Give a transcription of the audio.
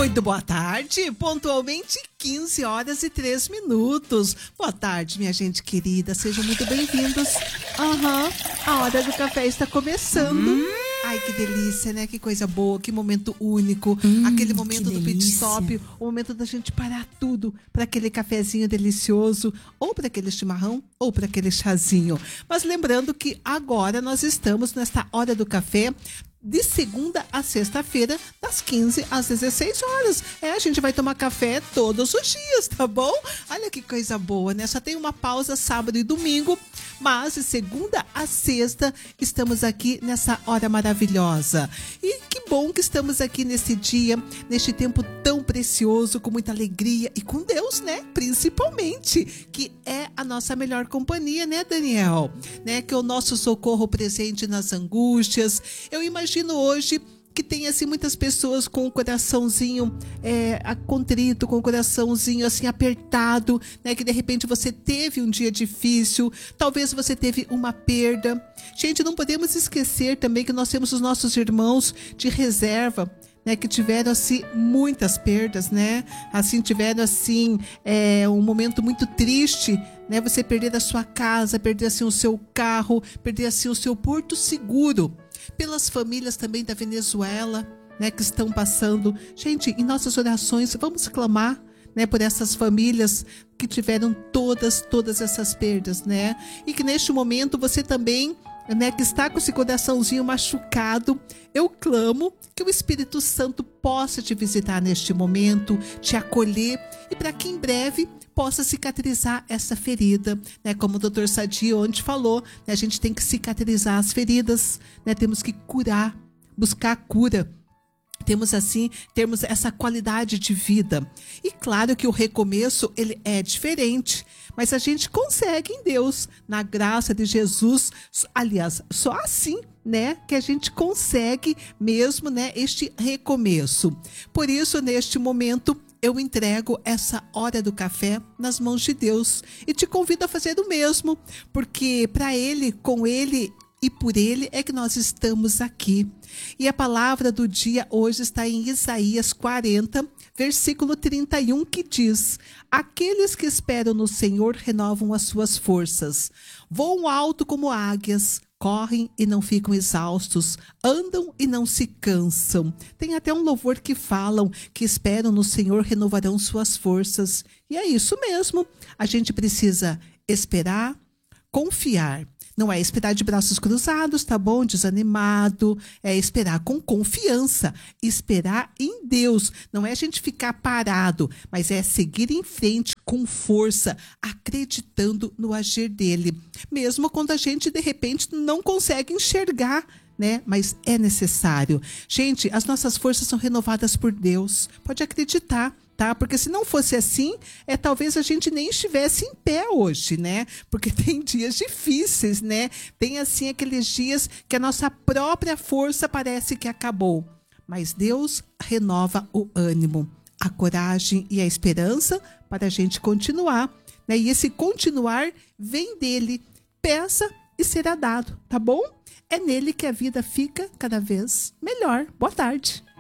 Muito boa tarde, pontualmente 15 horas e 3 minutos. Boa tarde, minha gente querida, sejam muito bem-vindos. A hora do café está começando. Ai, que delícia, né? Que coisa boa, que momento único. Aquele momento do pit stop, o momento da gente parar tudo para aquele cafezinho delicioso, ou para aquele chimarrão, ou para aquele chazinho. Mas lembrando que agora nós estamos nesta hora do café, de segunda a sexta-feira, das 15 às 16 horas. A gente vai tomar café todos os dias, tá bom? Olha que coisa boa, né? Só tem uma pausa sábado e domingo, mas de segunda a sexta estamos aqui nessa hora maravilhosa. E que bom que estamos aqui nesse dia, neste tempo tão precioso, com muita alegria e com Deus, né? Principalmente, que é a nossa melhor companhia, né, Daniel? Né? Que é o nosso socorro presente nas angústias. Eu imagino hoje que tem assim muitas pessoas com o coraçãozinho contrito, com o coraçãozinho assim apertado, né? Que de repente você teve um dia difícil, talvez você teve uma perda. Gente, não podemos esquecer também que nós temos os nossos irmãos de reserva, né, que tiveram assim muitas perdas, né? Assim tiveram assim um momento muito triste, né? Você perder a sua casa, perder assim o seu carro, perder assim o seu porto seguro. Pelas famílias também da Venezuela, né, que estão passando. Gente, em nossas orações vamos clamar, né, por essas famílias que tiveram todas essas perdas, né? E que neste momento você também, né, que está com esse coraçãozinho machucado, eu clamo que o Espírito Santo possa te visitar neste momento, te acolher e para que em breve possa cicatrizar essa ferida, né? Como o Dr. Sadi ontem falou, né? A gente tem que cicatrizar as feridas, né? Temos que curar, buscar a cura. Termos essa qualidade de vida. E claro que o recomeço, ele é diferente, mas a gente consegue em Deus, na graça de Jesus. Aliás, só assim, né, que a gente consegue mesmo, né, este recomeço. Por isso, neste momento, eu entrego essa hora do café nas mãos de Deus e te convido a fazer o mesmo, porque para Ele, com Ele e por Ele é que nós estamos aqui. E a palavra do dia hoje está em Isaías 40, versículo 31, que diz: aqueles que esperam no Senhor renovam as suas forças, voam alto como águias, correm e não ficam exaustos, andam e não se cansam. Tem até um louvor que falam que esperam no Senhor renovarão suas forças. E é isso mesmo. A gente precisa esperar, confiar. Não é esperar de braços cruzados, tá bom? Desanimado. É esperar com confiança. Esperar em Deus. Não é a gente ficar parado, mas é seguir em frente com força, acreditando no agir dele. Mesmo quando a gente, de repente, não consegue enxergar, né? Mas é necessário. Gente, as nossas forças são renovadas por Deus. Pode acreditar. Tá? Porque se não fosse assim, talvez a gente nem estivesse em pé hoje, né? Porque tem dias difíceis, né? Tem assim aqueles dias que a nossa própria força parece que acabou. Mas Deus renova o ânimo, a coragem e a esperança para a gente continuar, né? E esse continuar vem dele. Peça e será dado, tá bom? É nele que a vida fica cada vez melhor. Boa tarde.